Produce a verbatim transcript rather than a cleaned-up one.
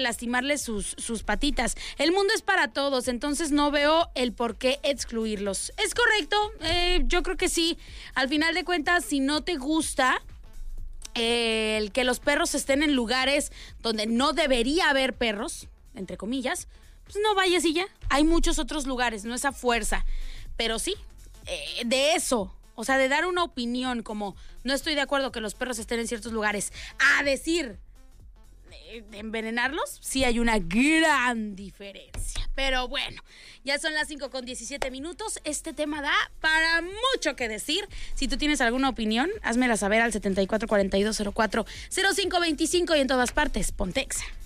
lastimarles sus, sus patitas. El mundo es para todos, entonces no veo el por qué excluirlos. ¿Es correcto? Eh, yo creo que sí. Al final de cuentas, si no te gusta eh, el que los perros estén en lugares donde no debería haber perros, entre comillas, pues no vayas y ya. Hay muchos otros lugares, no es a fuerza. Pero sí, eh, de eso... O sea, de dar una opinión como no estoy de acuerdo que los perros estén en ciertos lugares, a decir de, de envenenarlos, sí hay una gran diferencia. Pero bueno, ya son las cinco con diecisiete minutos. Este tema da para mucho que decir. Si tú tienes alguna opinión, házmela saber al setenta y cuatro cuarenta y dos cero cuatro cero cinco veinticinco y en todas partes, Pontexa.